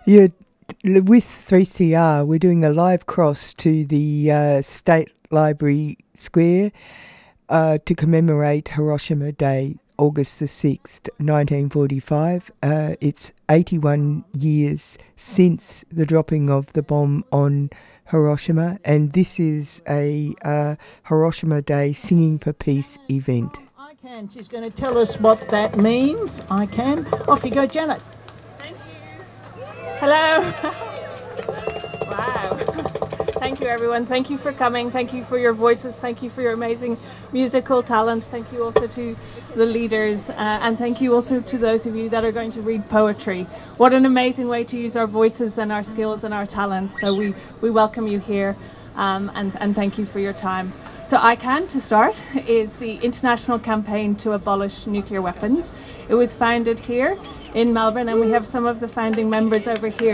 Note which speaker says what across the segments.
Speaker 1: Yeah, with 3CR, we're doing a live cross to the State Library Square to commemorate Hiroshima Day, August the 6th, 1945. It's 81 years since the dropping of the bomb on Hiroshima, and this is a Hiroshima Day Singing for Peace event.
Speaker 2: ICAN, she's going to tell us what that means. ICAN. Off you go, Janet.
Speaker 3: Thank you. Hello. Wow. Thank you, everyone. Thank you for coming. Thank you for your voices. Thank you for your amazing musical talent. Thank you also to the leaders. And thank you also to those of you that are going to read poetry. What an amazing way to use our voices and our skills and our talents. So we welcome you here and thank you for your time. So ICAN, to start, is the international campaign to abolish nuclear weapons. It was founded here in Melbourne, and we have some of the founding members over here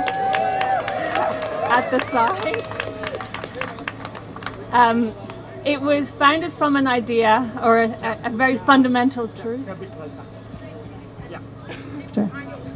Speaker 3: at the side. It was founded from an idea or a very fundamental truth.
Speaker 2: Yeah.
Speaker 3: Sure.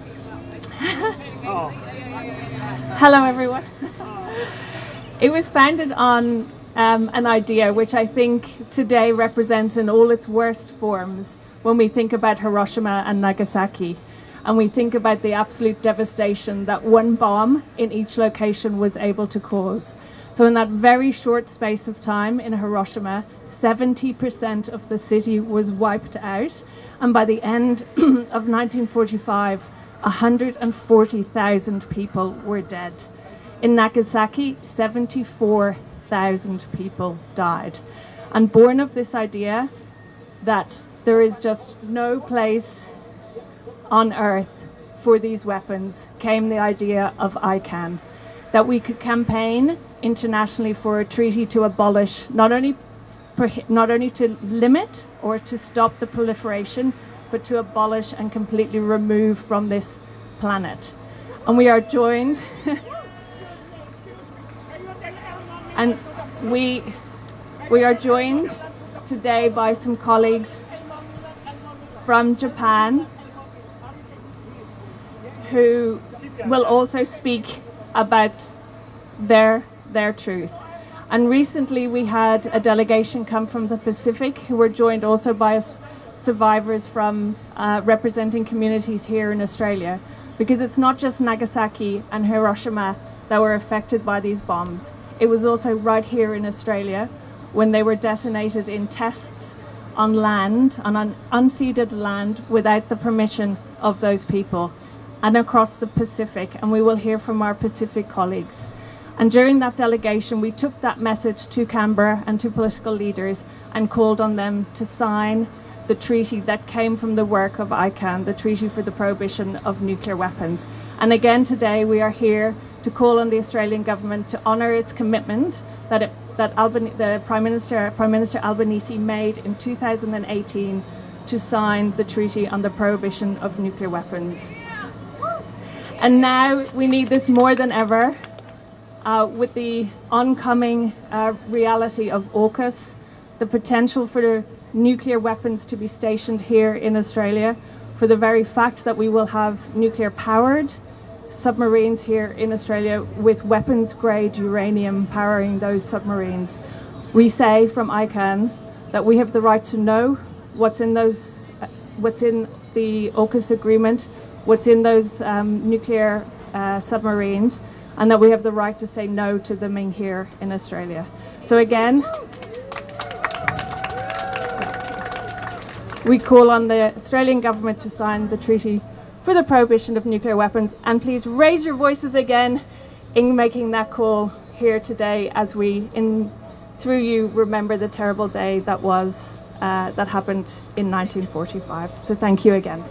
Speaker 3: Hello, everyone. It was founded on an idea which I think today represents in all its worst forms when we think about Hiroshima and Nagasaki, and we think about the absolute devastation that one bomb in each location was able to cause. So in that very short space of time in Hiroshima, 70% of the city was wiped out, and by the end of 1945, 140,000 people were dead. In Nagasaki, 74,000 people died. And born of this idea that there is just no place on earth for these weapons came the idea of ICAN, that we could campaign internationally for a treaty to abolish, not only to limit or to stop the proliferation, but to abolish and completely remove from this planet. And we are joined and we are joined today by some colleagues from Japan who will also speak about their truth. And recently we had a delegation come from the Pacific who were joined also by survivors from representing communities here in Australia, because it's not just Nagasaki and Hiroshima that were affected by these bombs. It was also right here in Australia when they were detonated in tests on land, on unceded land, without the permission of those people, and across the Pacific. And we will hear from our Pacific colleagues. And during that delegation, we took that message to Canberra and to political leaders and called on them to sign the treaty that came from the work of ICAN, the Treaty for the Prohibition of Nuclear Weapons. And again today we are here to call on the Australian government to honour its commitment that Prime Minister Albanese made in 2018 to sign the Treaty on the Prohibition of Nuclear Weapons. And now we need this more than ever with the oncoming reality of AUKUS, the potential for nuclear weapons to be stationed here in Australia, for the very fact that we will have nuclear-powered submarines here in Australia with weapons-grade uranium powering those submarines. We say from ICAN that we have the right to know what's in the AUKUS agreement, what's in those nuclear submarines, and that we have the right to say no to them in here in Australia. So again, we call on the Australian government to sign the Treaty for the Prohibition of Nuclear Weapons, and please raise your voices again in making that call here today as we, through you, remember the terrible day that happened in 1945. So thank you again.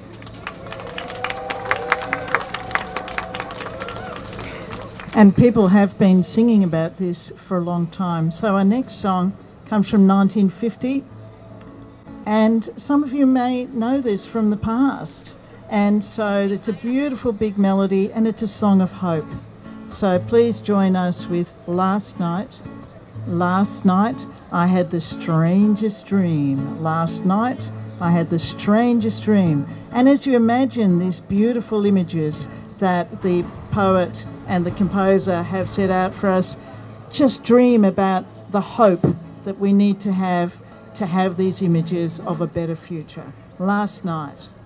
Speaker 2: And people have been singing about this for a long time. So our next song comes from 1950. And some of you may know this from the past. And so it's a beautiful big melody, and it's a song of hope. So please join us with Last Night. Last night I had the strangest dream. Last night I had the strangest dream. And as you imagine these beautiful images, that the poet and the composer have set out for us. Just dream about the hope that we need to have these images of a better future. Last night.